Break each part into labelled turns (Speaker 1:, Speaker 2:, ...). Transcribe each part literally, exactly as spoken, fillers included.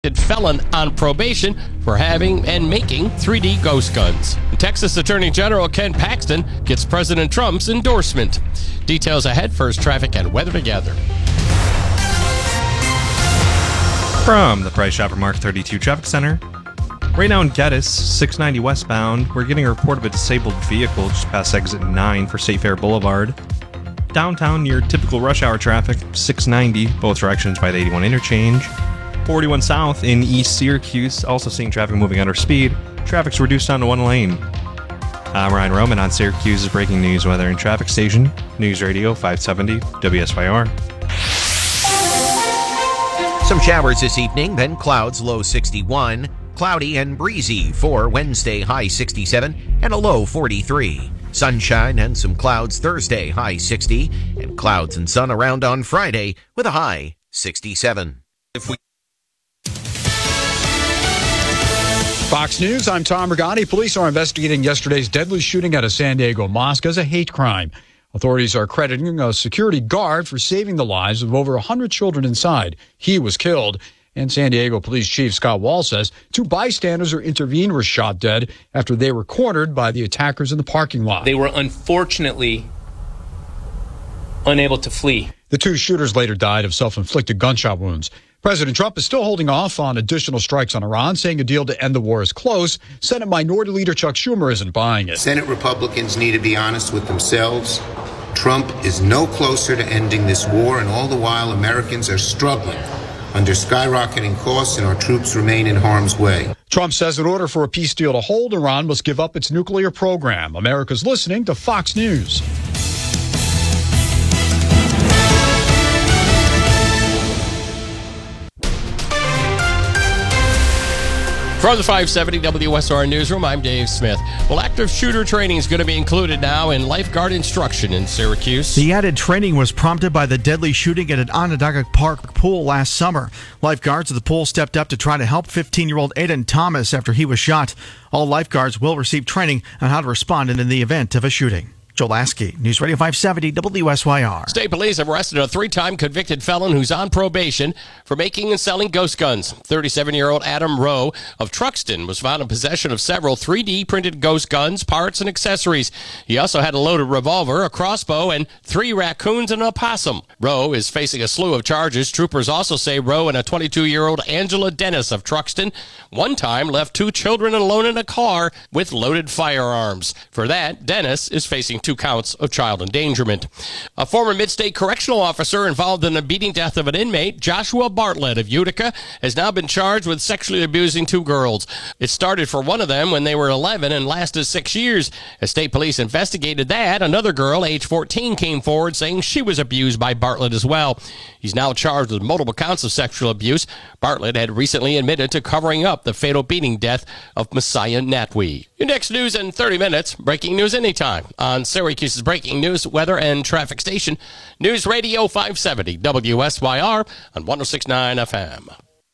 Speaker 1: felon on probation for having and making three D ghost guns. Texas Attorney General Ken Paxton gets President Trump's endorsement. Details ahead. First, traffic and weather together.
Speaker 2: From the Price Chopper Mark thirty-two Traffic Center. Right now in Geddes, six ninety westbound, we're getting a report of a disabled vehicle just past exit nine for State Fair Boulevard. Downtown near typical rush hour traffic, six ninety, both directions by the eighty-one interchange. forty-one south in East Syracuse, also seeing traffic moving under speed. Traffic's reduced down to one lane. I'm Ryan Roman on Syracuse's breaking news weather and traffic station, News Radio five seventy W S Y R.
Speaker 3: Some showers this evening, then clouds, low sixty-one. Cloudy and breezy for Wednesday, high sixty-seven, and a low forty-three. Sunshine and some clouds Thursday, high sixty, and clouds and sun around on Friday with a high sixty-seven. If we
Speaker 4: Fox News, I'm Tom Rigotti. Police are investigating yesterday's deadly shooting at a San Diego mosque as a hate crime. Authorities are crediting a security guard for saving the lives of over one hundred children inside. He was killed. And San Diego Police Chief Scott Wall says two bystanders who intervened were shot dead after they were cornered by the attackers in the parking lot.
Speaker 5: They were unfortunately unable to flee.
Speaker 4: The two shooters later died of self-inflicted gunshot wounds. President Trump is still holding off on additional strikes on Iran, saying a deal to end the war is close. Senate Minority Leader Chuck Schumer isn't buying it.
Speaker 6: Senate Republicans need to be honest with themselves. Trump is no closer to ending this war, and all the while Americans are struggling under skyrocketing costs and our troops remain in harm's way.
Speaker 4: Trump says in order for a peace deal to hold, Iran must give up its nuclear program. America's listening to Fox News.
Speaker 1: From the five seventy W S R Newsroom, I'm Dave Smith. Well, active shooter training is going to be included now in lifeguard instruction in Syracuse.
Speaker 7: The added training was prompted by the deadly shooting at an Onondaga Park pool last summer. Lifeguards at the pool stepped up to try to help fifteen-year-old Aiden Thomas after he was shot. All lifeguards will receive training on how to respond in the event of a shooting. Joe Lasky, News Radio five seventy W S Y R.
Speaker 1: State police have arrested a three-time convicted felon who's on probation for making and selling ghost guns. thirty-seven-year-old Adam Rowe of Truxton was found in possession of several three D printed ghost guns, parts, and accessories. He also had a loaded revolver, a crossbow, and three raccoons and an opossum. Rowe is facing a slew of charges. Troopers also say Rowe and a twenty-two-year-old Angela Dennis of Truxton one time left two children alone in a car with loaded firearms. For that, Dennis is facing two counts of child endangerment. A former Mid-State correctional officer involved in the beating death of an inmate, Joshua Bartlett of Utica, has now been charged with sexually abusing two girls. It started for one of them when they were eleven and lasted six years. As state police investigated that, another girl, age fourteen, came forward saying she was abused by Bartlett as well. He's now charged with multiple counts of sexual abuse. Bartlett had recently admitted to covering up the fatal beating death of Messiah Natwi. Your next news in thirty minutes. Breaking news anytime on Syracuse's breaking news, weather, and traffic station, News Radio five seventy W S Y R on one oh six point nine F M.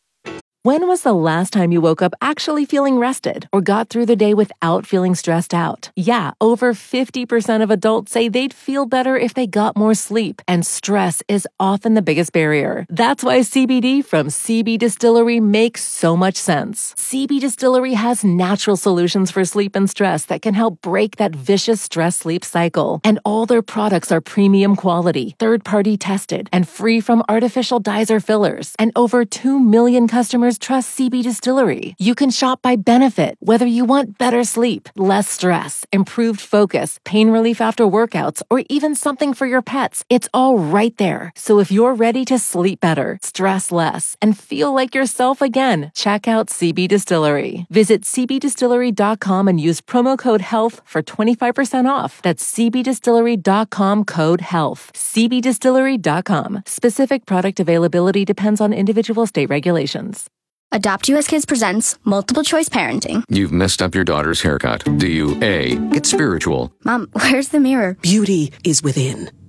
Speaker 8: When was the last time you woke up actually feeling rested or got through the day without feeling stressed out? Yeah, over fifty percent of adults say they'd feel better if they got more sleep, and stress is often the biggest barrier. That's why C B D from C B Distillery makes so much sense. C B Distillery has natural solutions for sleep and stress that can help break that vicious stress-sleep cycle. And all their products are premium quality, third-party tested, and free from artificial dyes or fillers. And over two million customers trust C B Distillery. You can shop by benefit, whether you want better sleep, less stress, improved focus, pain relief after workouts, or even something for your pets. It's all right there. So if you're ready to sleep better, stress less, and feel like yourself again, check out C B Distillery. Visit C B distillery dot com and use promo code HEALTH for twenty-five percent off. That's C B distillery dot com code HEALTH. C B distillery dot com. Specific product availability depends on individual state regulations.
Speaker 9: Adopt U S Kids presents Multiple Choice Parenting.
Speaker 10: You've messed up your daughter's haircut. Do you A, get spiritual?
Speaker 9: Mom, where's the mirror?
Speaker 11: Beauty is within.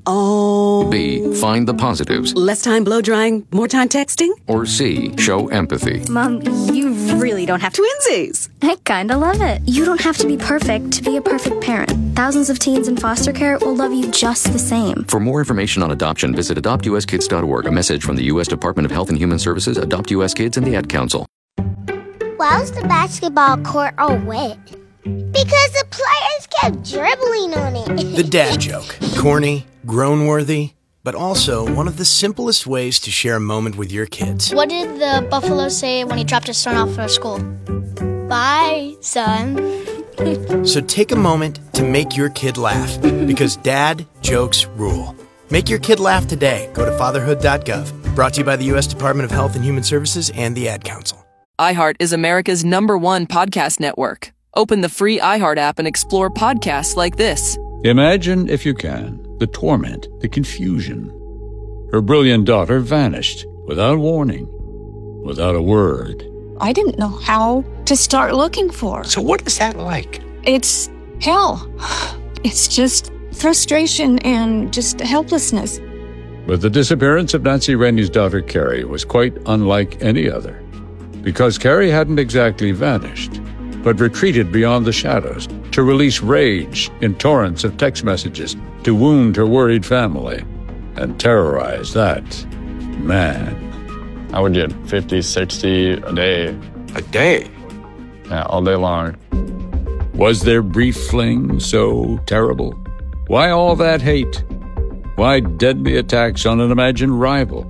Speaker 5: Oh.
Speaker 10: B. Find the positives.
Speaker 5: Less time blow drying, more time texting?
Speaker 10: Or C. Show empathy.
Speaker 9: Mom, you really don't have to.
Speaker 5: Twinsies!
Speaker 9: I kinda love it. You don't have to be perfect to be a perfect parent. Thousands of teens in foster care will love you just the same.
Speaker 10: For more information on adoption, visit adopt u s kids dot org. A message from the U S Department of Health and Human Services, Adopt U S Kids, and the Ad Council.
Speaker 11: Why was the basketball court all wet? Because the players kept dribbling on it.
Speaker 12: The dad joke. Corny, groan-worthy, but also one of the simplest ways to share a moment with your kids.
Speaker 11: What did the buffalo say when he dropped his son off for school? Bye, son.
Speaker 12: So take a moment to make your kid laugh, because dad jokes rule. Make your kid laugh today. Go to fatherhood dot gov. Brought to you by the U S Department of Health and Human Services and the Ad Council.
Speaker 13: iHeart is America's number one podcast network. Open the free iHeart app and explore podcasts like this.
Speaker 14: Imagine, if you can, the torment, the confusion. Her brilliant daughter vanished without warning, without a word.
Speaker 15: I didn't know how to start looking for.
Speaker 16: So what is that like?
Speaker 15: It's hell. It's just frustration and just helplessness.
Speaker 14: But the disappearance of Nancy Rennie's daughter, Carrie, was quite unlike any other. Because Carrie hadn't exactly vanished, but retreated beyond the shadows to release rage in torrents of text messages to wound her worried family and terrorize that man.
Speaker 17: I would get fifty, sixty a day.
Speaker 16: A day?
Speaker 17: Yeah, all day long.
Speaker 14: Was their brief fling so terrible? Why all that hate? Why deadly attacks on an imagined rival?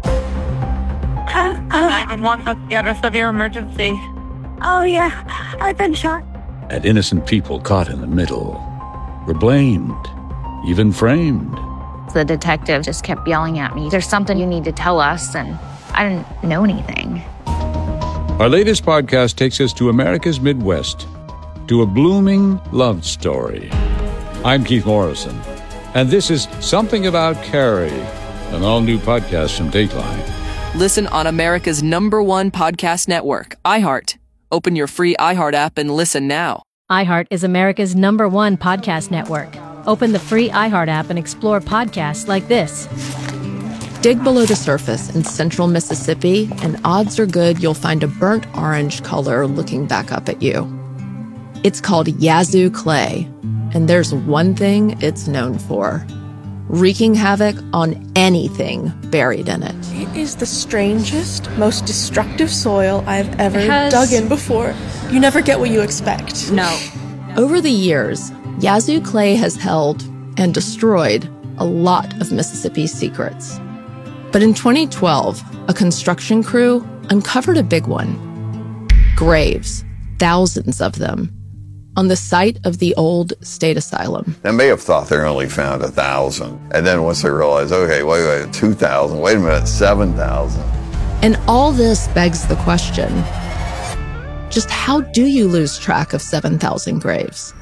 Speaker 18: nine one one, let's get a severe emergency.
Speaker 15: Oh, yeah, I've been shot.
Speaker 14: And innocent people caught in the middle were blamed, even framed.
Speaker 19: The detective just kept yelling at me, "There's something you need to tell us," and I didn't know anything.
Speaker 14: Our latest podcast takes us to America's Midwest, to a blooming love story. I'm Keith Morrison, and this is Something About Carrie, an all-new podcast from Dateline.
Speaker 13: Listen on America's number one podcast network, iHeart. Open your free iHeart app and listen now.
Speaker 20: iHeart is America's number one podcast network. Open the free iHeart app and explore podcasts like this.
Speaker 21: Dig below the surface in central Mississippi, and odds are good you'll find a burnt orange color looking back up at you. It's called Yazoo clay, and there's one thing it's known for: wreaking havoc on anything buried in it.
Speaker 22: It is the strangest, most destructive soil I've ever
Speaker 21: Has...
Speaker 22: dug in before. You never get what you expect.
Speaker 21: No. Over the years, Yazoo clay has held and destroyed a lot of Mississippi's secrets. But in twenty twelve, a construction crew uncovered a big one. Graves, thousands of them, on the site of the old state asylum.
Speaker 23: They may have thought they only found a thousand. And then once they realized, okay, wait, wait, two thousand, wait a minute, seven thousand.
Speaker 21: And all this begs the question, just how do you lose track of seven thousand graves?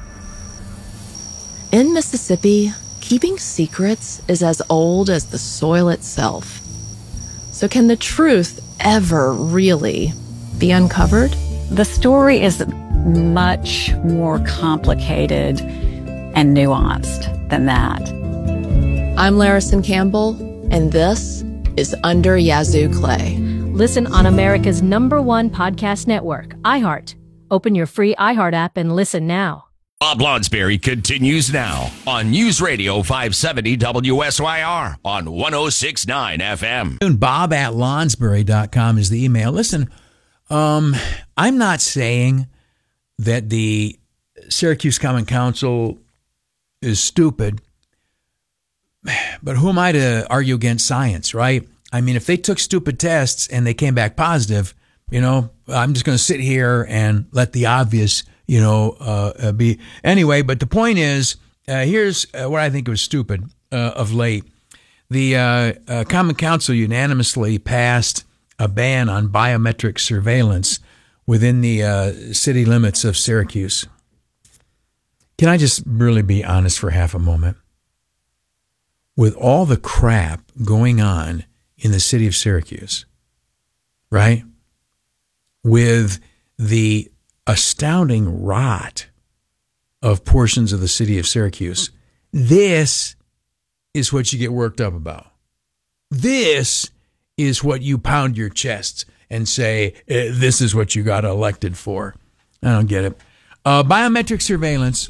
Speaker 21: In Mississippi, keeping secrets is as old as the soil itself. So can the truth ever really be uncovered?
Speaker 24: The story is much more complicated and nuanced than that.
Speaker 21: I'm Larison Campbell, and this is Under Yazoo Clay.
Speaker 20: Listen on America's number one podcast network, iHeart. Open your free iHeart app and listen now.
Speaker 25: Bob Lonsberry continues now on News Radio five seventy W S Y R on one oh six point nine F M.
Speaker 26: Bob at Lonsberry dot com is the email. Listen, um, I'm not saying that the Syracuse Common Council is stupid, but who am I to argue against science, right? I mean, if they took stupid tests and they came back positive, you know, I'm just going to sit here and let the obvious, you know, uh, be. Anyway, but the point is, uh, here's uh, what I think was stupid uh, of late. The uh, uh, Common Council unanimously passed a ban on biometric surveillance within the uh, city limits of Syracuse. Can I just really be honest for half a moment? With all the crap going on in the city of Syracuse, right? With the astounding rot of portions of the city of Syracuse, this is what you get worked up about. This is what you pound your chest and say, this is what you got elected for. I don't get it. Uh, biometric surveillance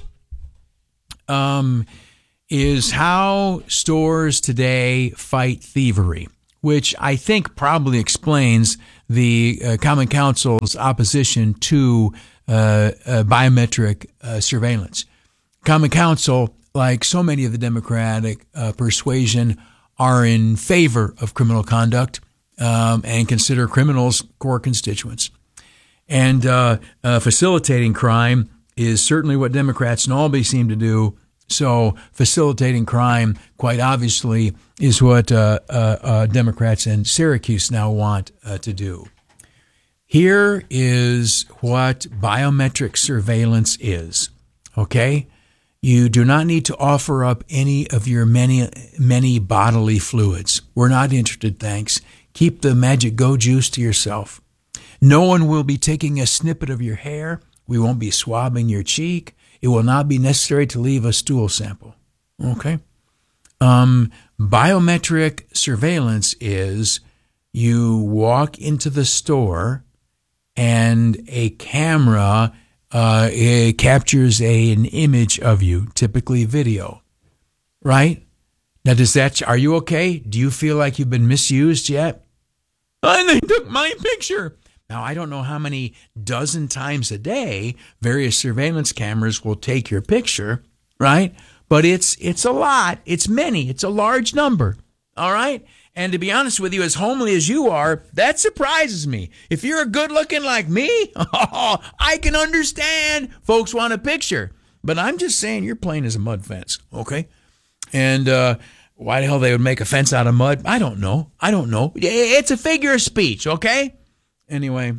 Speaker 26: um, is how stores today fight thievery, which I think probably explains the uh, Common Council's opposition to uh, uh, biometric uh, surveillance. Common Council, like so many of the Democratic uh, persuasion, are in favor of criminal conduct um, and consider criminals core constituents. And uh, uh, facilitating crime is certainly what Democrats and Albany seem to do. So facilitating crime, quite obviously, is what uh, uh, uh, Democrats in Syracuse now want uh, to do. Here is what biometric surveillance is, okay? You do not need to offer up any of your many, many bodily fluids. We're not interested, thanks. Keep the magic go juice to yourself. No one will be taking a snippet of your hair. We won't be swabbing your cheek. It will not be necessary to leave a stool sample. Okay? Um, biometric surveillance is you walk into the store and a camera uh, it captures a, an image of you, typically video, right? Now, does that, are you okay? Do you feel like you've been misused yet? And they took my picture. Now, I don't know how many dozen times a day various surveillance cameras will take your picture, right? But it's it's a lot. It's many. It's a large number, all right? And to be honest with you, as homely as you are, that surprises me. If you're good looking like me, oh, I can understand folks want a picture. But I'm just saying you're plain as a mud fence, okay? And uh, why the hell they would make a fence out of mud? I don't know. I don't know. It's a figure of speech, okay? Anyway,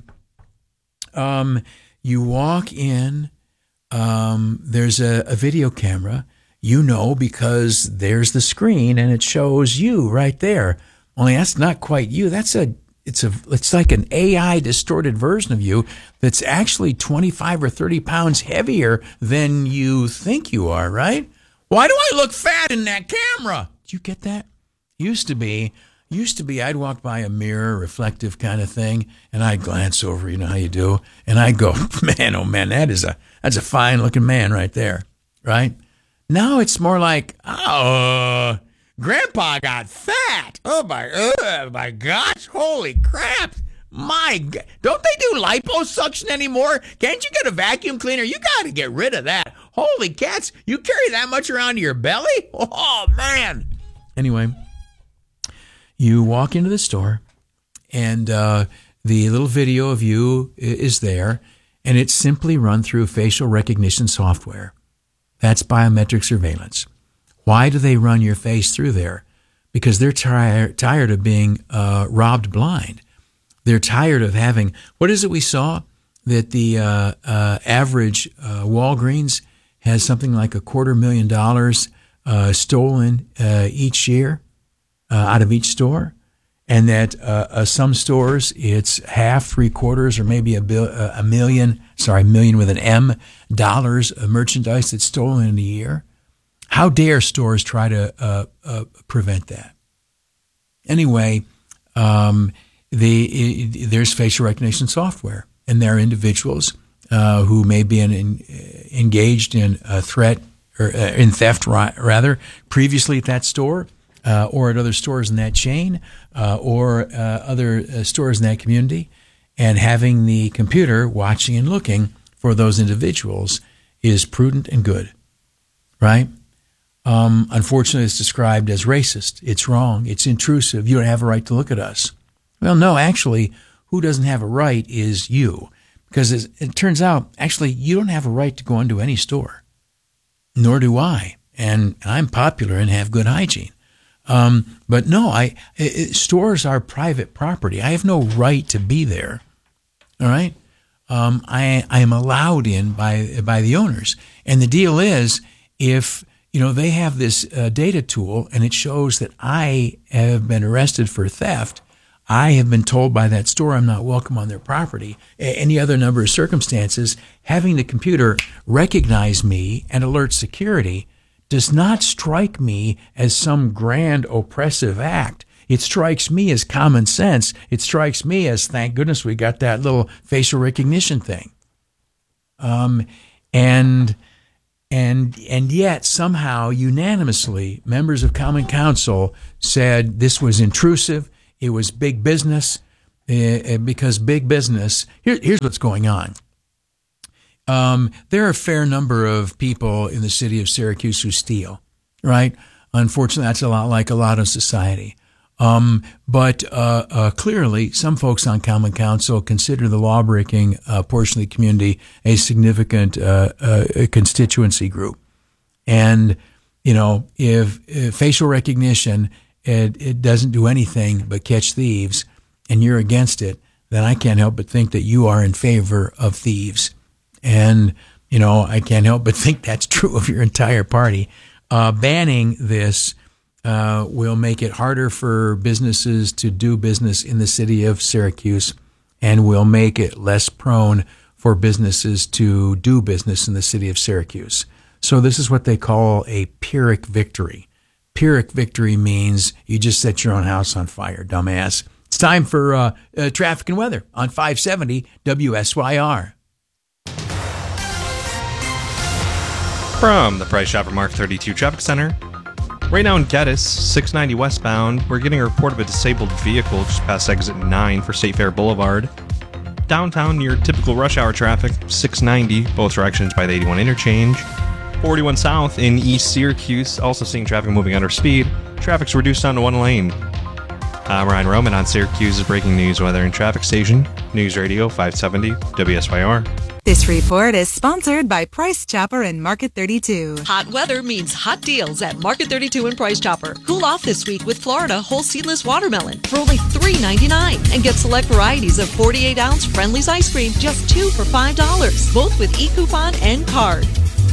Speaker 26: um, you walk in, um, there's a, a video camera, you know, because there's the screen and it shows you right there. Only that's not quite you. That's a, it's a, it's like an A I distorted version of you that's actually twenty-five or thirty pounds heavier than you think you are, right? Why do I look fat in that camera? Did you get that? Used to be. Used to be, I'd walk by a mirror, reflective kind of thing, and I'd glance over, you know how you do, and I'd go, man, oh man, that is a that's a fine looking man right there, right? Now it's more like, oh, Grandpa got fat. Oh my, oh my gosh, holy crap! My, God. Don't they do liposuction anymore? Can't you get a vacuum cleaner? You got to get rid of that. Holy cats, you carry that much around your belly? Oh man. Anyway. You walk into the store, and uh, the little video of you is there, and it's simply run through facial recognition software. That's biometric surveillance. Why do they run your face through there? Because they're tired tired of being uh, robbed blind. They're tired of having, what is it we saw? That the uh, uh, average uh, Walgreens has something like a quarter million dollars uh, stolen uh, each year. Uh, out of each store, and that uh, uh, some stores it's half, three quarters, or maybe a, bil- uh, a million, sorry, million with an M, dollars of merchandise that's stolen in a year. How dare stores try to uh, uh, prevent that? Anyway, um, the, it, there's facial recognition software, and there are individuals uh, who may be in, in, engaged in a threat or uh, in theft, rather, previously at that store. Uh, or at other stores in that chain, uh, or uh, other uh, stores in that community, and having the computer watching and looking for those individuals is prudent and good, right? Um, unfortunately, it's described as racist. It's wrong. It's intrusive. You don't have a right to look at us. Well, no, actually, who doesn't have a right is you, because it, it turns out, actually, you don't have a right to go into any store, nor do I, and I'm popular and have good hygiene. Um, but no, I it, stores are private property. I have no right to be there. All right, um, I I am allowed in by by the owners, and the deal is, if you know they have this uh, data tool and it shows that I have been arrested for theft, I have been told by that store I'm not welcome on their property. Any other number of circumstances, having the computer recognize me and alert security does not strike me as some grand oppressive act. It strikes me as common sense. It strikes me as, thank goodness we got that little facial recognition thing. Um, and and and yet somehow unanimously members of Common Council said this was intrusive. It was big business uh, because big business. Here, here's what's going on. Um, there are a fair number of people in the city of Syracuse who steal, right? Unfortunately, that's a lot like a lot of society. Um, but uh, uh, clearly, some folks on Common Council consider the law-breaking uh, portion of the community a significant uh, uh, constituency group. And, you know, if, if facial recognition, it, it doesn't do anything but catch thieves, and you're against it, then I can't help but think that you are in favor of thieves. And, you know, I can't help but think that's true of your entire party. Uh, banning this uh, will make it harder for businesses to do business in the city of Syracuse and will make it less prone for businesses to do business in the city of Syracuse. So this is what they call a Pyrrhic victory. Pyrrhic victory means you just set your own house on fire, dumbass. It's time for uh, uh, traffic and weather on five seventy W S Y R.
Speaker 1: From the Price Chopper Mark thirty-two Traffic Center. Right now in Geddes, six ninety westbound, we're getting a report of a disabled vehicle just past exit nine for State Fair Boulevard. Downtown near typical rush hour traffic, six ninety, both directions by the eighty-one interchange. forty-one south in East Syracuse, also seeing traffic moving under speed. Traffic's reduced down to one lane. I'm Ryan Roman on Syracuse's breaking news weather and traffic station, News Radio five seventy W S Y R.
Speaker 2: This report is sponsored by Price Chopper and Market thirty-two.
Speaker 3: Hot weather means hot deals at Market thirty-two and Price Chopper. Cool off this week with Florida whole seedless watermelon for only three ninety-nine, and get select varieties of forty-eight ounce Friendly's ice cream just two for five dollars, both with e-coupon and card.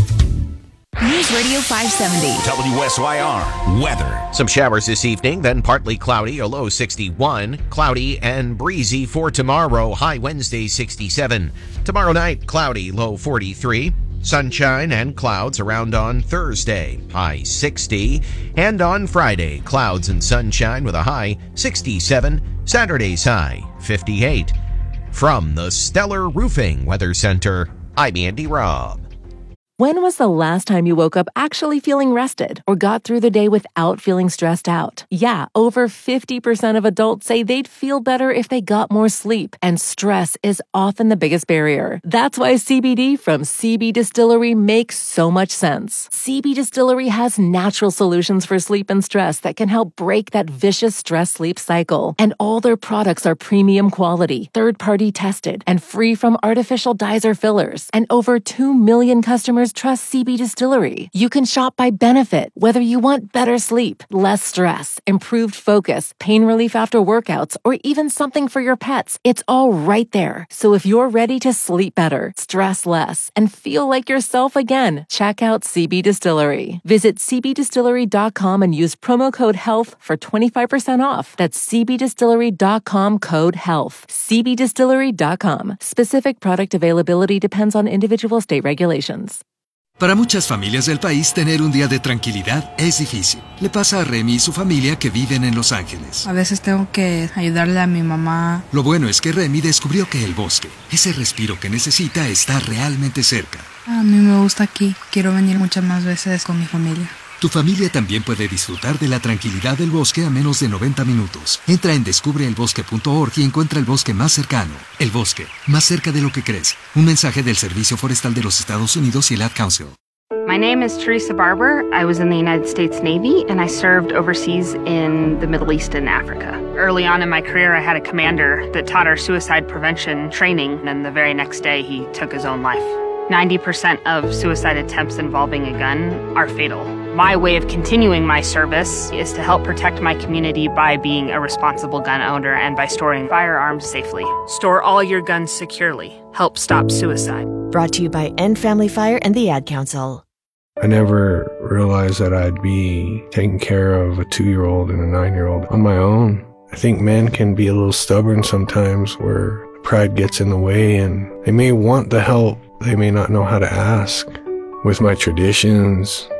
Speaker 2: News Radio five seventy.
Speaker 25: W S Y R weather.
Speaker 4: Some showers this evening, then partly cloudy, a low sixty-one. Cloudy and breezy for tomorrow, high Wednesday sixty-seven. Tomorrow night, cloudy, low forty-three. Sunshine and clouds around on Thursday, high sixty. And on Friday, clouds and sunshine with a high sixty-seven. Saturday's high fifty-eight. From the Stellar Roofing Weather Center, I'm Andy Robb.
Speaker 8: When was the last time you woke up actually feeling rested or got through the day without feeling stressed out? Yeah, over fifty percent of adults say they'd feel better if they got more sleep, and stress is often the biggest barrier. That's why C B D from C B Distillery makes so much sense. C B Distillery has natural solutions for sleep and stress that can help break that vicious stress-sleep cycle. And all their products are premium quality, third-party tested, and free from artificial dyes or fillers. And over two million customers trust C B Distillery. You can shop by benefit, whether you want better sleep, less stress, improved focus, pain relief after workouts, or even something for your pets. It's all right there. So if you're ready to sleep better, stress less, and feel like yourself again, check out C B Distillery. Visit c b distillery dot com and use promo code HEALTH for twenty-five percent off. That's c b distillery dot com code HEALTH. c b distillery dot com. Specific product availability depends on individual state regulations.
Speaker 6: Para muchas familias del país, tener un día de tranquilidad es difícil. Le pasa a Remy y su familia que viven en Los Ángeles.
Speaker 7: A veces tengo que ayudarle a mi mamá.
Speaker 6: Lo bueno es que Remy descubrió que el bosque, ese respiro que necesita, está realmente cerca.
Speaker 7: A mí me gusta aquí. Quiero venir muchas más veces con mi familia.
Speaker 6: Tu familia también puede disfrutar de la tranquilidad del bosque a menos de noventa minutos. Entra en descubre el bosque punto org y encuentra el bosque más cercano. El bosque, más cerca de lo que crees. Un mensaje del Servicio Forestal de los Estados Unidos y el Ad Council.
Speaker 27: My name is Teresa Barber. I was in the United States Navy, and I served overseas in the Middle East and Africa. Early on in my career, I had a commander that taught our suicide prevention training, and the very next day, he took his own life. ninety percent of suicide attempts involving a gun are fatal. My way of continuing my service is to help protect my community by being a responsible gun owner and by storing firearms safely. Store all your guns securely. Help stop suicide.
Speaker 28: Brought to you by End Family Fire and the Ad Council.
Speaker 29: I never realized that I'd be taking care of a two-year-old and a nine-year-old on my own. I think men can be a little stubborn sometimes where pride gets in the way and they may want the help. They may not know how to ask. With my traditions,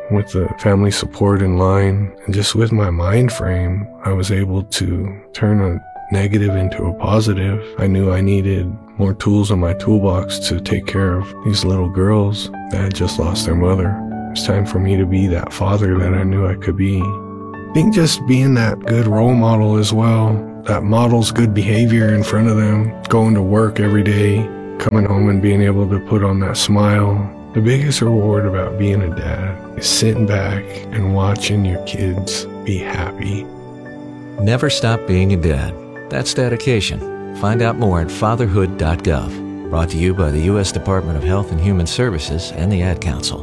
Speaker 29: with the family support in line, and just with my mind frame, I was able to turn a negative into a positive. I knew I needed more tools in my toolbox to take care of these little girls that had just lost their mother. It's time for me to be that father that I knew I could be. I think just being that good role model as well, that models good behavior in front of them, going to work every day, coming home and being able to put on that smile. The biggest reward about being a dad is sitting back and watching your kids be happy.
Speaker 5: Never stop being a dad. That's dedication. Find out more at fatherhood dot gov. Brought to you by the U S Department of Health and Human Services and the Ad Council.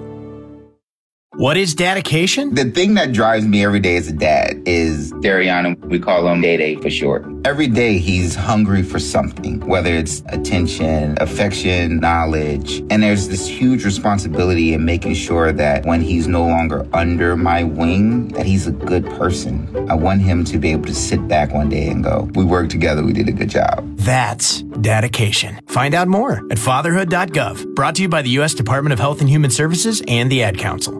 Speaker 9: What is dedication?
Speaker 10: The thing that drives me every day as a dad is Dariana. We call him Day Day for short. Every day he's hungry for something, whether it's attention, affection, knowledge. And there's this huge responsibility in making sure that when he's no longer under my wing, that he's a good person. I want him to be able to sit back one day and go, we worked together, we did a good job.
Speaker 9: That's dedication. Find out more at fatherhood dot gov. Brought to you by the U S Department of Health and Human Services and the Ad Council.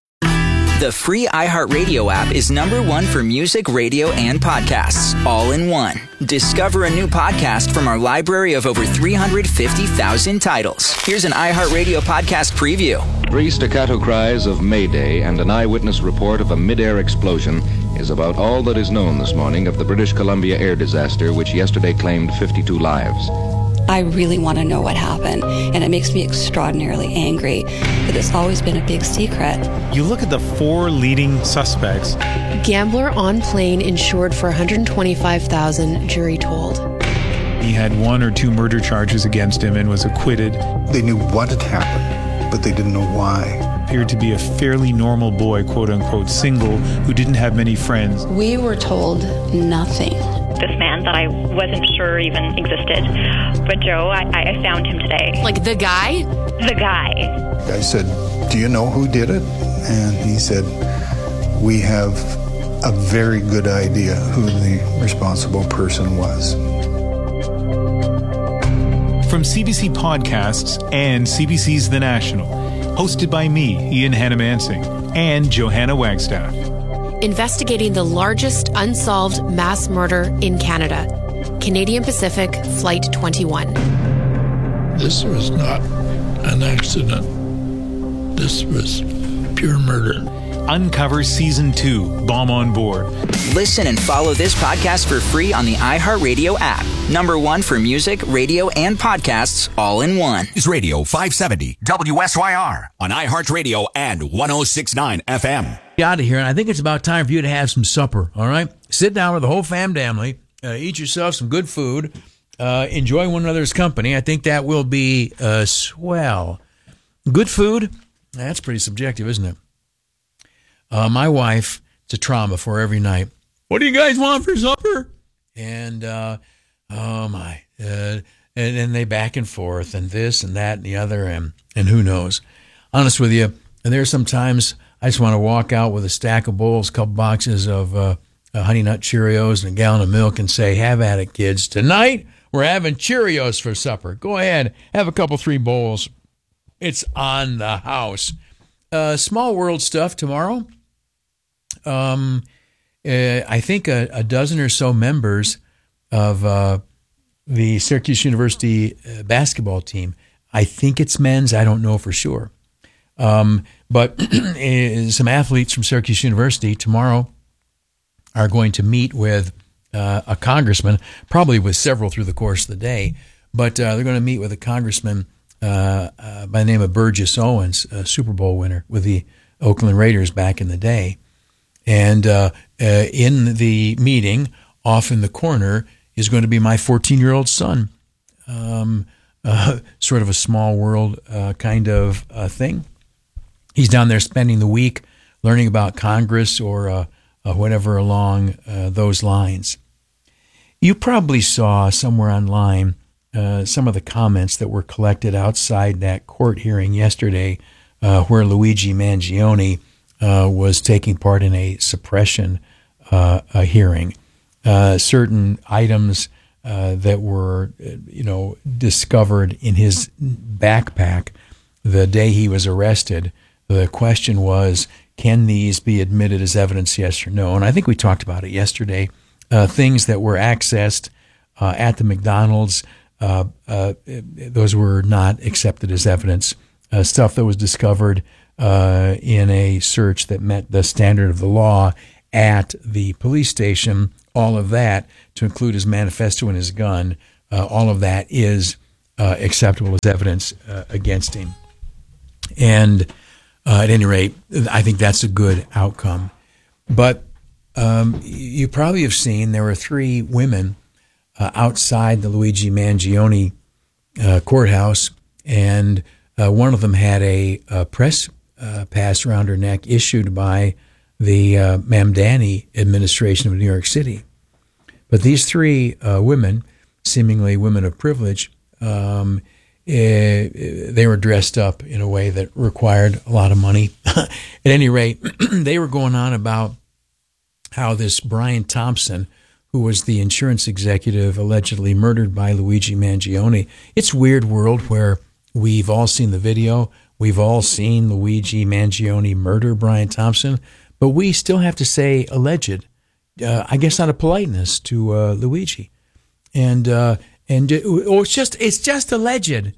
Speaker 11: The free iHeartRadio app is number one for music, radio, and podcasts, all in one. Discover a new podcast from our library of over three hundred fifty thousand titles. Here's an iHeartRadio podcast preview.
Speaker 12: Three staccato cries of Mayday and an eyewitness report of a mid-air explosion is about all that is known this morning of the British Columbia air disaster, which yesterday claimed fifty-two lives.
Speaker 15: I really want to know what happened, and it makes me extraordinarily angry that it's always been a big secret.
Speaker 16: You look at the four leading suspects.
Speaker 17: Gambler on plane insured for one hundred twenty-five thousand dollars, jury told.
Speaker 16: He had one or two murder charges against him and was acquitted.
Speaker 18: They knew what had happened, but they didn't know why.
Speaker 16: Appeared to be a fairly normal boy, quote unquote, single, who didn't have many friends.
Speaker 15: We were told nothing.
Speaker 30: This man that I wasn't sure even existed. But Joe, I, I found him today.
Speaker 17: Like the guy?
Speaker 30: The guy.
Speaker 18: I said, do you know who did it? And he said, we have a very good idea who the responsible person was.
Speaker 16: From C B C Podcasts and C B C's The National, hosted by me, Ian Hannamansing, and Johanna Wagstaff.
Speaker 17: Investigating the largest unsolved mass murder in Canada. Canadian Pacific Flight twenty-one.
Speaker 31: This was not an accident. This was pure murder.
Speaker 16: Uncover Season two, Bomb on Board.
Speaker 11: Listen and follow this podcast for free on the iHeartRadio app. Number one for music, radio, and podcasts, all in one.
Speaker 25: Is Radio five seventy W S Y R on iHeartRadio and one oh six point nine F M.
Speaker 26: Out of here, and I think it's about time for you to have some supper, all right? Sit down with the whole fam family, uh, eat yourself some good food, uh, enjoy one another's company. I think that will be uh, swell. Good food, that's pretty subjective, isn't it? Uh, my wife, it's a trauma for every night. What do you guys want for supper? And, uh, oh my, uh, and then they back and forth, and this and that and the other, and, and who knows. Honest with you, there's sometimes I just want to walk out with a stack of bowls, a couple boxes of uh, uh, Honey Nut Cheerios, and a gallon of milk and say, have at it, kids. Tonight, we're having Cheerios for supper. Go ahead, have a couple, three bowls. It's on the house. Uh, small world stuff tomorrow. Um, uh, I think a, a dozen or so members of uh, the Syracuse University uh, basketball team. I think it's men's. I don't know for sure. Um, but some athletes from Syracuse University tomorrow are going to meet with uh, a congressman, probably with several through the course of the day, but uh, they're going to meet with a congressman uh, uh, by the name of Burgess Owens, a Super Bowl winner with the Oakland Raiders back in the day. And uh, uh, in the meeting, off in the corner, is going to be my fourteen-year-old son. Um, uh, sort of a small world uh, kind of uh, thing. He's down there spending the week learning about Congress or uh, uh, whatever along uh, those lines. You probably saw somewhere online uh, some of the comments that were collected outside that court hearing yesterday uh, where Luigi Mangione uh, was taking part in a suppression uh, a hearing. Uh, certain items uh, that were, you know, discovered in his backpack the day he was arrested. The question was, can these be admitted as evidence, yes or no? And I think we talked about it yesterday. Uh, things that were accessed uh, at the McDonald's, uh, uh, those were not accepted as evidence. Uh, stuff that was discovered uh, in a search that met the standard of the law at the police station, all of that, to include his manifesto and his gun, uh, all of that is uh, acceptable as evidence uh, against him. And uh, at any rate, I think that's a good outcome. But um, you probably have seen there were three women uh, outside the Luigi Mangione uh, courthouse, and uh, one of them had a, a press uh, pass around her neck issued by the uh, Mamdani administration of New York City. But these three uh, women, seemingly women of privilege, um, eh, they were dressed up in a way that required a lot of money. At any rate, they were going on about how this Brian Thompson, who was the insurance executive allegedly murdered by Luigi Mangione. It's a weird world where we've all seen the video. We've all seen Luigi Mangione murder Brian Thompson, but we still have to say alleged, uh, I guess out of politeness to uh, Luigi. And uh, and oh, it's just it's just alleged.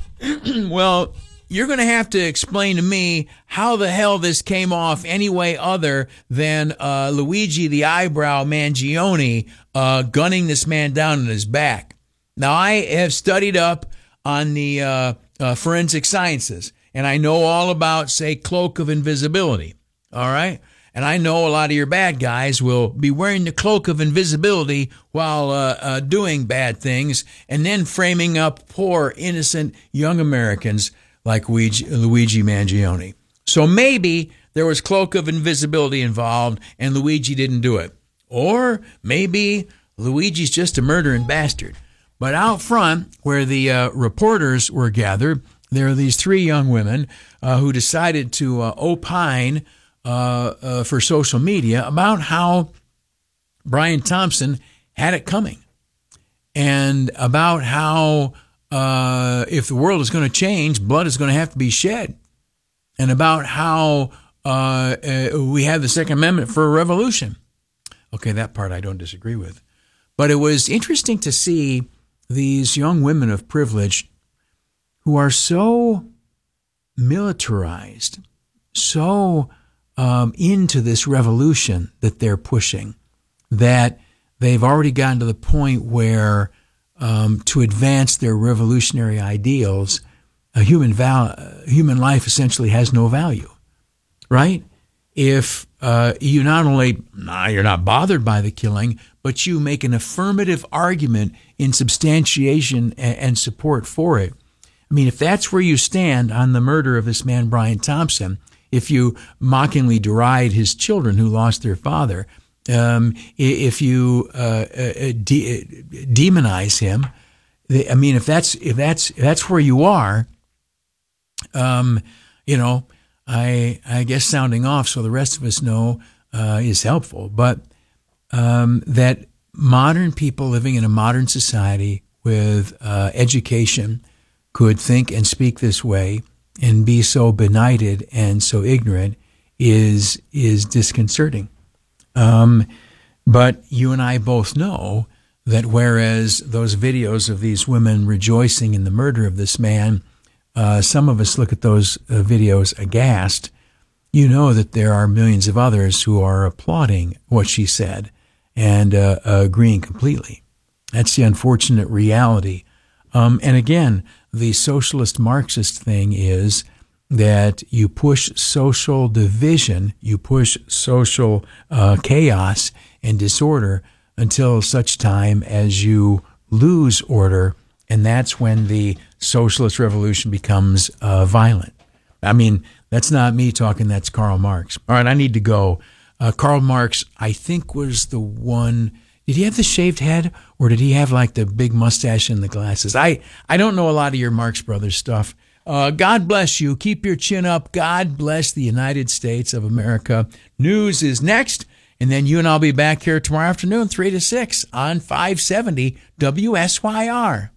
Speaker 26: Well, you're going to have to explain to me how the hell this came off any way other than uh, Luigi the Eyebrow Mangione uh, gunning this man down in his back. Now, I have studied up on the uh, uh, forensic sciences, and I know all about, say, cloak of invisibility, all right? And I know a lot of your bad guys will be wearing the cloak of invisibility while uh, uh, doing bad things and then framing up poor, innocent young Americans like Luigi, Luigi Mangione. So maybe there was cloak of invisibility involved and Luigi didn't do it. Or maybe Luigi's just a murdering bastard. But out front, where the uh, reporters were gathered, there are these three young women uh, who decided to uh, opine uh, uh, for social media about how Brian Thompson had it coming, and about how uh, if the world is going to change, blood is going to have to be shed, and about how uh, uh, we have the Second Amendment for a revolution. Okay, that part I don't disagree with. But it was interesting to see these young women of privilege who are so militarized, so um, into this revolution that they're pushing, that they've already gotten to the point where um, to advance their revolutionary ideals, a human val- human life essentially has no value, right? If uh, you not only, nah, you're not bothered by the killing, but you make an affirmative argument in substantiation and, and support for it. I mean, if that's where you stand on the murder of this man, Brian Thompson, if you mockingly deride his children who lost their father, um, if you uh, de- demonize him, I mean, if that's if that's if that's where you are, um, you know, I I guess sounding off so the rest of us know uh, is helpful, but um, that modern people living in a modern society with uh, education could think and speak this way and be so benighted and so ignorant is is disconcerting. Um, but you and I both know that whereas those videos of these women rejoicing in the murder of this man, uh, some of us look at those uh, videos aghast, you know that there are millions of others who are applauding what she said and uh, agreeing completely. That's the unfortunate reality. Um, and again, the socialist Marxist thing is that you push social division, you push social uh, chaos and disorder until such time as you lose order, and that's when the socialist revolution becomes uh, violent. I mean, that's not me talking, that's Karl Marx. All right, I need to go. Uh, Karl Marx, I think, was the one... Did he have the shaved head, or did he have like the big mustache and the glasses? I, I don't know a lot of your Marx Brothers stuff. Uh, God bless you. Keep your chin up. God bless the United States of America. News is next, and then you and I'll be back here tomorrow afternoon, three to six on five seventy W S Y R.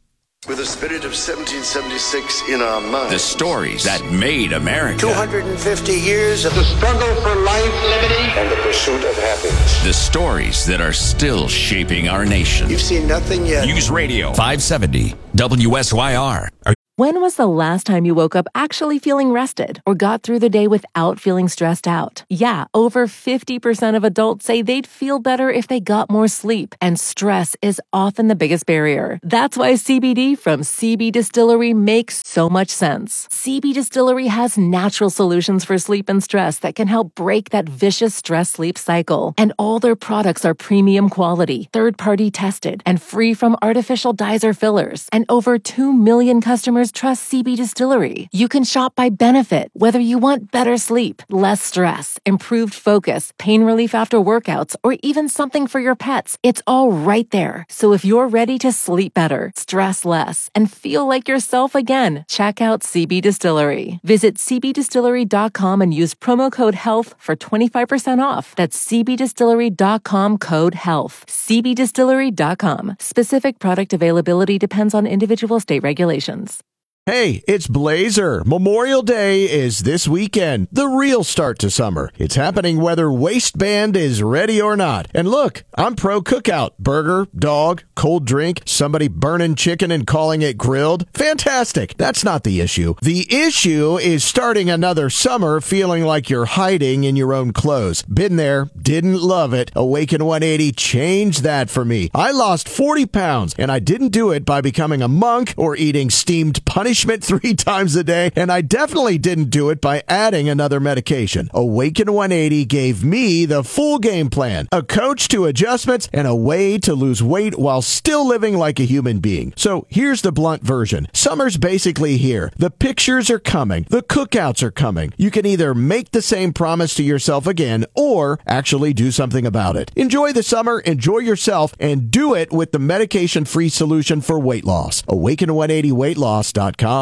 Speaker 1: With the spirit of seventeen seventy-six in our minds.
Speaker 25: The stories that made America.
Speaker 1: two hundred fifty years of the struggle for life, liberty, and the pursuit of happiness.
Speaker 25: The stories that are still shaping our nation.
Speaker 1: You've seen nothing yet.
Speaker 25: News Radio five seventy W S Y R.
Speaker 8: When was the last time you woke up actually feeling rested or got through the day without feeling stressed out? Yeah, over fifty percent of adults say they'd feel better if they got more sleep, and stress is often the biggest barrier. That's why C B D from C B Distillery makes so much sense. C B Distillery has natural solutions for sleep and stress that can help break that vicious stress-sleep cycle. And all their products are premium quality, third-party tested, and free from artificial dyes or fillers. And over two million customers trust C B Distillery. You can shop by benefit, whether you want better sleep, less stress, improved focus, pain relief after workouts, or even something for your pets. It's all right there. So if you're ready to sleep better, stress less, and feel like yourself again, check out C B Distillery. Visit c b distillery dot com and use promo code HEALTH for twenty-five percent off. That's c b distillery dot com code HEALTH. c b distillery dot com. Specific product availability depends on individual state regulations.
Speaker 2: Hey, it's Blazer. Memorial Day is this weekend, the real start to summer. It's happening whether waistband is ready or not. And look, I'm pro cookout. Burger, dog, cold drink, somebody burning chicken and calling it grilled. Fantastic. That's not the issue. The issue is starting another summer feeling like you're hiding in your own clothes. Been there, didn't love it. Awaken one eighty changed that for me. I lost forty pounds, and I didn't do it by becoming a monk or eating steamed punishment three times a day, and I definitely didn't do it by adding another medication. Awaken one eighty gave me the full game plan, a coach to adjustments, and a way to lose weight while still living like a human being. So here's the blunt version. Summer's basically here. The pictures are coming. The cookouts are coming. You can either make the same promise to yourself again or actually do something about it. Enjoy the summer, enjoy yourself, and do it with the medication-free solution for weight loss. awaken one eighty weight loss dot com.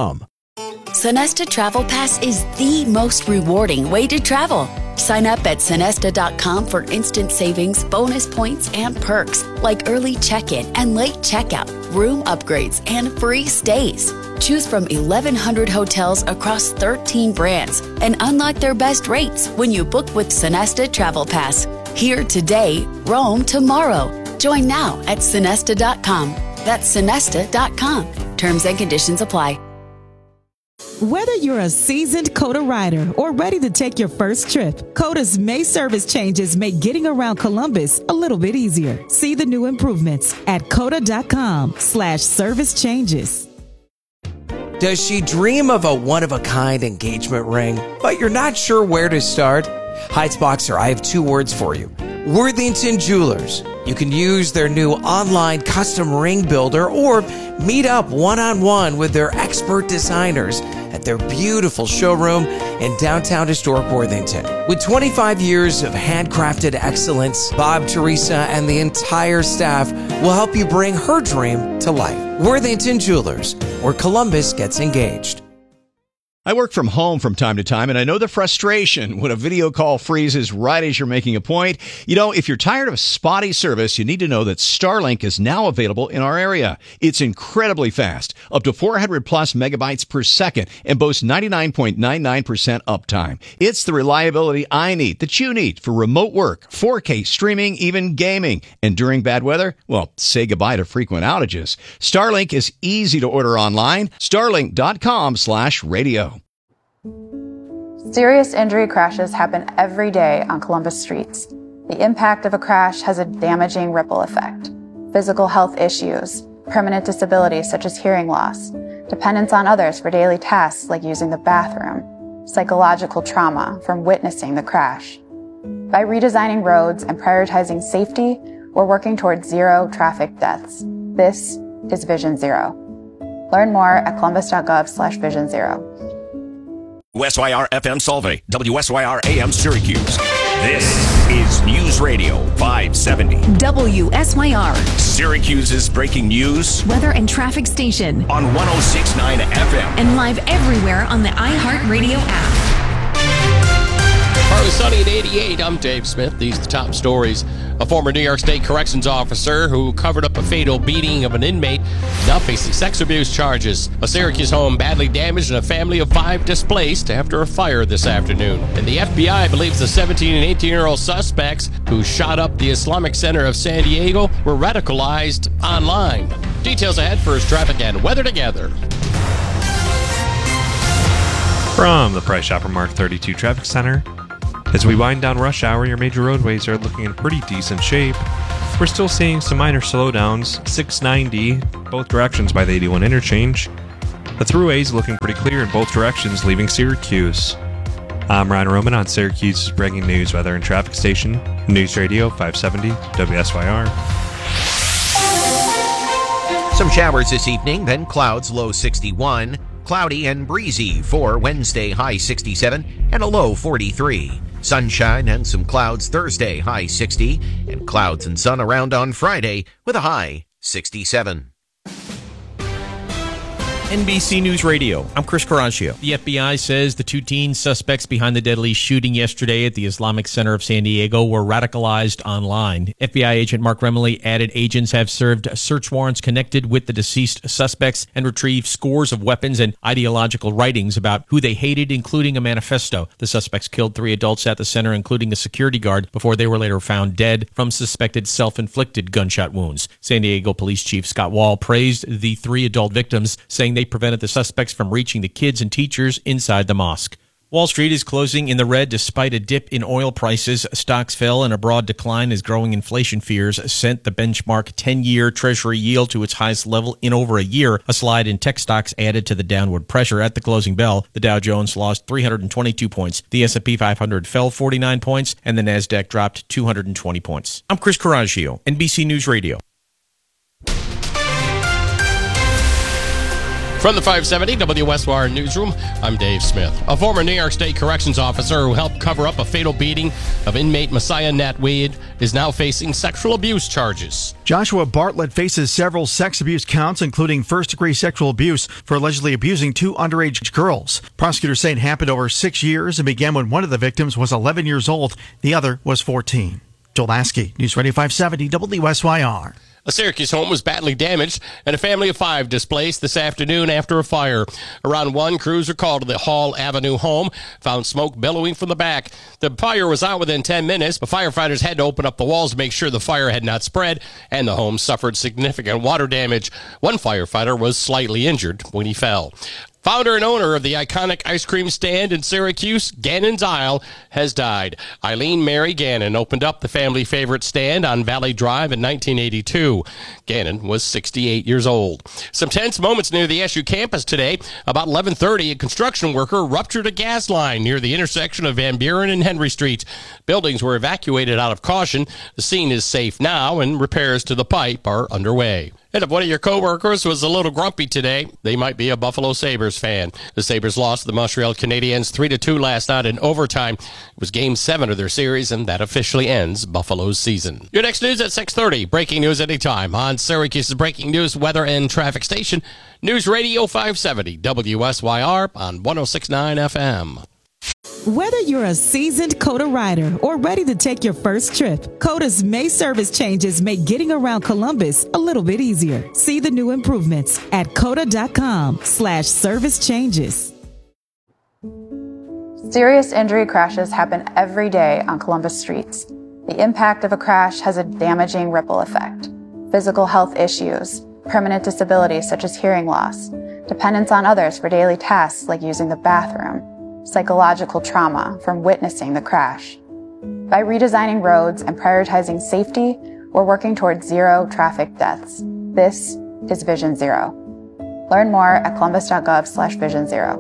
Speaker 3: Sonesta Travel Pass is the most rewarding way to travel. Sign up at sonesta dot com for instant savings, bonus points, and perks like early check-in and late checkout, room upgrades, and free stays. Choose from eleven hundred hotels across thirteen brands and unlock their best rates when you book with Sonesta Travel Pass. Here today, roam tomorrow. Join now at sonesta dot com. That's sonesta dot com. Terms and conditions apply.
Speaker 13: Whether you're a seasoned COTA rider or ready to take your first trip, COTA's May service changes make getting around Columbus a little bit easier. See the new improvements at cota dot com slash service changes.
Speaker 14: Does she dream of a one-of-a-kind engagement ring, but you're not sure where to start? Heights Boxer, I have two words for you. Worthington Jewelers. You can use their new online custom ring builder or meet up one-on-one with their expert designers at their beautiful showroom in downtown historic Worthington. With twenty-five years of handcrafted excellence, Bob, Teresa, and the entire staff will help you bring her dream to life. Worthington Jewelers, where Columbus gets engaged.
Speaker 19: I work from home from time to time, and I know the frustration when a video call freezes right as you're making a point. You know, if you're tired of spotty service, you need to know that Starlink is now available in our area. It's incredibly fast, up to four hundred plus megabytes per second, and boasts ninety-nine point nine nine percent uptime. It's the reliability I need, that you need, for remote work, four K streaming, even gaming. And during bad weather, well, say goodbye to frequent outages. Starlink is easy to order online. starlink dot com slash radio.
Speaker 20: Serious injury crashes happen every day on Columbus streets. The impact of a crash has a damaging ripple effect. Physical health issues, permanent disabilities such as hearing loss, dependence on others for daily tasks like using the bathroom, psychological trauma from witnessing the crash. By redesigning roads and prioritizing safety, we're working towards zero traffic deaths. This is Vision Zero. Learn more at columbus dot gov slash vision zero.
Speaker 25: W S Y R F M Solvay, W S Y R A M Syracuse. This is News Radio five seventy.
Speaker 21: W S Y R.
Speaker 25: Syracuse's breaking news.
Speaker 21: Weather and traffic station.
Speaker 25: On one oh six point nine F M.
Speaker 21: And live everywhere on the iHeartRadio app.
Speaker 4: Partly sunny at eighty-eight. I'm Dave Smith. These are the top stories. A former New York State Corrections officer who covered up a fatal beating of an inmate now facing sex abuse charges. A Syracuse home badly damaged and a family of five displaced after a fire this afternoon. And the F B I believes the seventeen and eighteen-year-old suspects who shot up the Islamic Center of San Diego were radicalized online. Details ahead. First, traffic and weather together.
Speaker 5: From the Price Chopper Mark thirty-two Traffic Center. As we wind down rush hour, your major roadways are looking in pretty decent shape. We're still seeing some minor slowdowns, six ninety, both directions by the eighty-one interchange. The thruway's looking pretty clear in both directions, leaving Syracuse. I'm Ryan Roman on Syracuse's breaking news, weather, and traffic station, News Radio five seventy W S Y R.
Speaker 6: Some showers this evening, then clouds, low sixty-one. Cloudy and breezy for Wednesday, high sixty-seven, and a low forty-three. Sunshine and some clouds Thursday, high sixty, and clouds and sun around on Friday with a high sixty-seven.
Speaker 7: N B C News Radio, I'm Chris Caraccio. The F B I says the two teen suspects behind the deadly shooting yesterday at the Islamic Center of San Diego were radicalized online. F B I agent Mark Remley added agents have served search warrants connected with the deceased suspects and retrieved scores of weapons and ideological writings about who they hated, including a manifesto. The suspects killed three adults at the center, including a security guard, before they were later found dead from suspected self-inflicted gunshot wounds. San Diego Police Chief Scott Wall praised the three adult victims, saying they prevented the suspects from reaching the kids and teachers inside the mosque. Wall Street is closing in the red despite a dip in oil prices. Stocks fell and a broad decline as growing inflation fears sent the benchmark ten-year Treasury yield to its highest level in over a year. A slide in tech stocks added to the downward pressure. At the closing bell, the Dow Jones lost three hundred twenty-two points. The S and P five hundred fell forty-nine points, and the Nasdaq dropped two hundred twenty points. I'm Chris Caraccio, N B C News Radio.
Speaker 4: From the five seventy W S Y R newsroom, I'm Dave Smith. A former New York State Corrections officer who helped cover up a fatal beating of inmate Messiah Natweed is now facing sexual abuse charges.
Speaker 10: Joshua Bartlett faces several sex abuse counts, including first-degree sexual abuse for allegedly abusing two underage girls. Prosecutors say it happened over six years and began when one of the victims was eleven years old. The other was fourteen. Joel Lasky, News Radio five seventy W S Y R.
Speaker 4: A Syracuse home was badly damaged and a family of five displaced this afternoon after a fire. Around one, crews were called to the Hall Avenue home, found smoke billowing from the back. The fire was out within ten minutes, but firefighters had to open up the walls to make sure the fire had not spread, and the home suffered significant water damage. One firefighter was slightly injured when he fell. Founder and owner of the iconic ice cream stand in Syracuse, Gannon's Isle, has died. Eileen Mary Gannon opened up the family favorite stand on Valley Drive in nineteen eighty-two. Gannon was sixty-eight years old. Some tense moments near the S U campus today. About eleven thirty, a construction worker ruptured a gas line near the intersection of Van Buren and Henry Street. Buildings were evacuated out of caution. The scene is safe now, and repairs to the pipe are underway. And if one of your coworkers was a little grumpy today, they might be a Buffalo Sabres fan. The Sabres lost to the Montreal Canadiens three to two last night in overtime. It was game seven of their series, and that officially ends Buffalo's season. Your next news at six thirty. Breaking news anytime on Syracuse's breaking news, weather, and traffic station, News Radio five seventy W S Y R on one oh six point nine F M.
Speaker 13: Whether you're a seasoned COTA rider or ready to take your first trip, COTA's May service changes make getting around Columbus a little bit easier. See the new improvements at cota.com slash service changes.
Speaker 20: Serious injury crashes happen every day on Columbus streets. The impact of a crash has a damaging ripple effect. Physical health issues, permanent disabilities such as hearing loss, dependence on others for daily tasks like using the bathroom, psychological trauma from witnessing the crash. By redesigning roads and prioritizing safety, we're working towards zero traffic deaths. This is Vision Zero. Learn more at columbus.gov slash vision zero.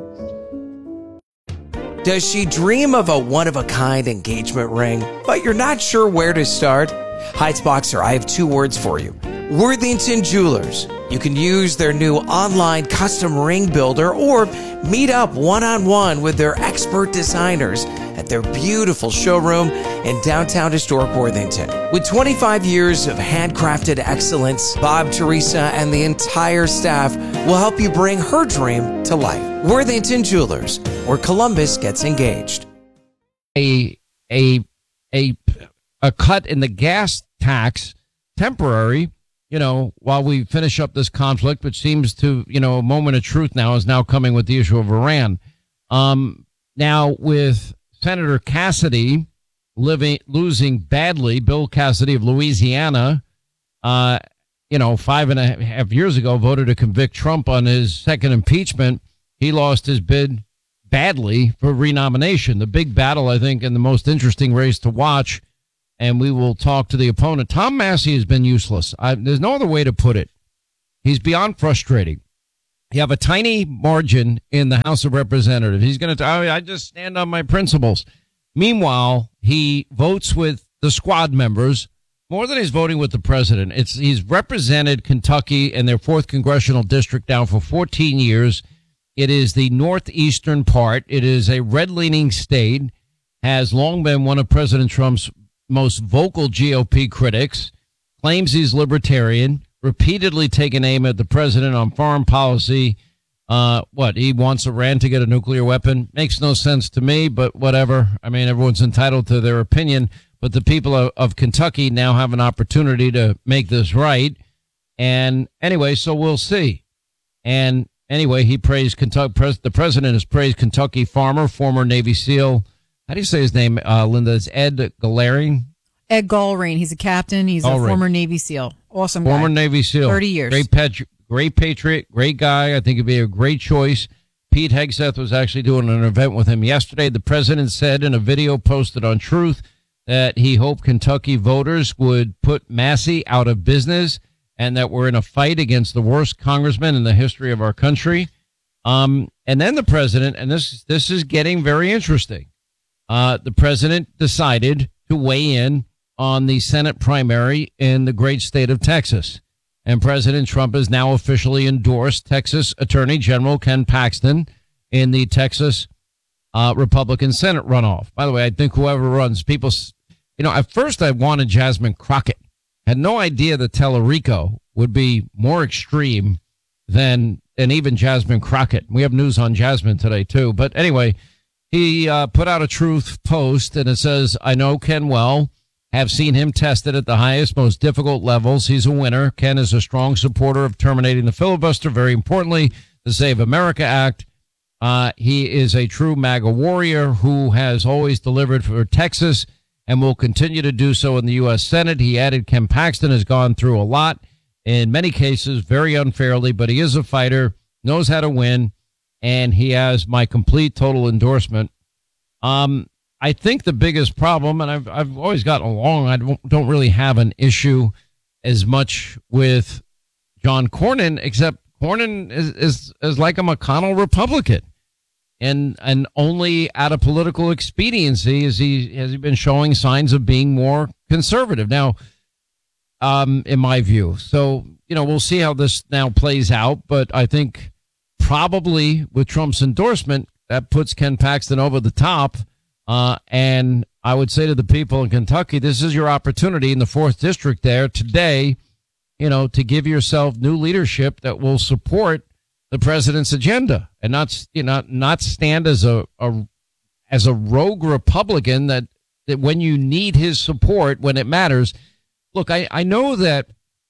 Speaker 14: Does she dream of a one-of-a-kind engagement ring, but you're not sure where to start? Heights Boxer, I have two words for you. Worthington Jewelers. You can use their new online custom ring builder or meet up one-on-one with their expert designers at their beautiful showroom in downtown historic Worthington. With twenty-five years of handcrafted excellence, Bob, Teresa, and the entire staff will help you bring her dream to life. Worthington Jewelers, where Columbus gets engaged.
Speaker 22: A
Speaker 9: a a a cut in the gas tax, temporary, you know, while we finish up this conflict, which seems to, you know, a moment of truth now is now coming with the issue of Iran. Um, now with Senator Cassidy living losing badly, Bill Cassidy of Louisiana, uh, you know, five and a half years ago, voted to convict Trump on his second impeachment. He lost his bid badly for renomination. The big battle, I think, and the most interesting race to watch, and we will talk to the opponent. Tom Massie has been useless. I, there's no other way to put it. He's beyond frustrating. You have a tiny margin in the House of Representatives. He's going to, I just stand on my principles. Meanwhile, he votes with the squad members more than he's voting with the president. It's he's represented Kentucky and their fourth congressional district now for fourteen years. It is the northeastern part. It is a red-leaning state, has long been one of President Trump's most vocal G O P critics, claims he's libertarian, repeatedly taken aim at the president on foreign policy. Uh, what, he wants Iran to get a nuclear weapon? Makes no sense to me, but whatever. I mean, everyone's entitled to their opinion, but the people of, of Kentucky now have an opportunity to make this right. And anyway, so we'll see. And anyway, he praised Kentucky. Pres- the president has praised Kentucky farmer, former Navy SEAL. How do you say his name, uh, Linda? It's Ed Galering?
Speaker 12: Ed Galring. He's a captain. He's
Speaker 9: Galring.
Speaker 12: a former Navy SEAL. Awesome guy.
Speaker 9: Former Navy SEAL.
Speaker 12: thirty years.
Speaker 9: Great, pet- great patriot, great guy. I think it'd be a great choice. Pete Hegseth was actually doing an event with him yesterday. The president said in a video posted on Truth that he hoped Kentucky voters would put Massie out of business and that we're in a fight against the worst congressman in the history of our country. Um, and then the president, and this this is getting very interesting, uh, the president decided to weigh in on the Senate primary in the great state of Texas. And President Trump has now officially endorsed Texas Attorney General Ken Paxton in the Texas uh, Republican Senate runoff. By the way, I think whoever runs, people, you know, at first I wanted Jasmine Crockett. Had no idea that Tellerico would be more extreme than, than even Jasmine Crockett. We have news on Jasmine today, too. But anyway, he uh, put out a Truth post, and it says, I know Ken well. Have seen him tested at the highest, most difficult levels. He's a winner. Ken is a strong supporter of terminating the filibuster. Very importantly, the Save America Act. Uh, he is a true MAGA warrior who has always delivered for Texas and will continue to do so in the U S Senate. He added Ken Paxton has gone through a lot, in many cases very unfairly, but he is a fighter, knows how to win, and he has my complete, total endorsement. Um, I think the biggest problem, and I've I've always gotten along, I don't, don't really have an issue as much with John Cornyn, except Cornyn is, is, is like a McConnell Republican. And and only out of political expediency is he has he been showing signs of being more conservative. Now, um, in my view. So, you know, we'll see how this now plays out. But I think probably with Trump's endorsement, that puts Ken Paxton over the top. Uh, and I would say to the people in Kentucky, this is your opportunity in the fourth district there today, you know, to give yourself new leadership that will support the president's agenda and not, you know, not stand as a, a as a rogue Republican that, that when you need his support, when it matters. Look, I, I know that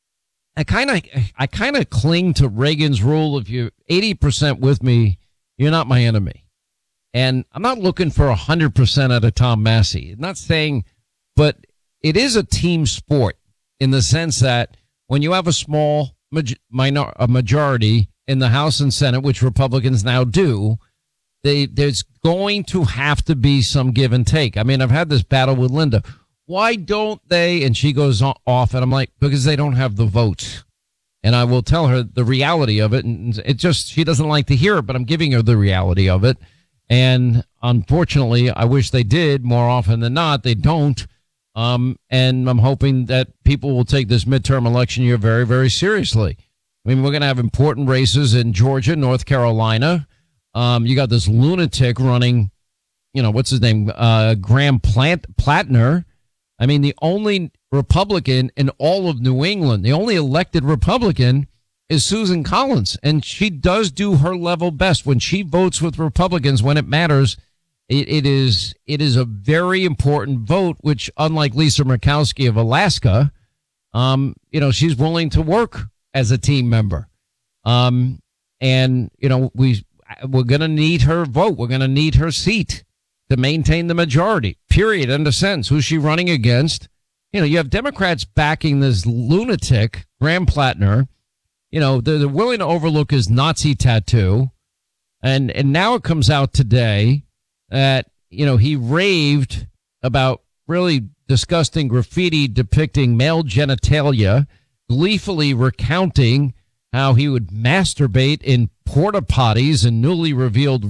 Speaker 9: I kind of I kind of cling to Reagan's rule. If you're eighty percent with me, you're not my enemy. And I'm not looking for one hundred percent out of Tom Massie. I'm not saying, but it is a team sport in the sense that when you have a small minor, a majority in the House and Senate, which Republicans now do, they, there's going to have to be some give and take. I mean, I've had this battle with Linda. Why don't they? And she goes off, and I'm like, because they don't have the votes. And I will tell her the reality of it. And it just, she doesn't like to hear it, but I'm giving her the reality of it. And unfortunately, I wish they did more often than not. They don't. Um, and I'm hoping that people will take this midterm election year very, very seriously. I mean, we're going to have important races in Georgia, North Carolina. Um, you got this lunatic running, you know, what's his name? Uh, Graham Plant- Plattner. I mean, the only Republican in all of New England, the only elected Republican is Susan Collins, and she does do her level best when she votes with Republicans when it matters. It, it is it is a very important vote, which, unlike Lisa Murkowski of Alaska, um, you know, she's willing to work as a team member. Um, and, you know, we, we're going to need her vote. We're going to need her seat to maintain the majority, period. End of sentence. Who's she running against? You know, you have Democrats backing this lunatic, Graham Plattner. You know, they're, they're willing to overlook his Nazi tattoo. And, and now it comes out today that, you know, he raved about really disgusting graffiti depicting male genitalia, gleefully recounting how he would masturbate in porta potties and newly revealed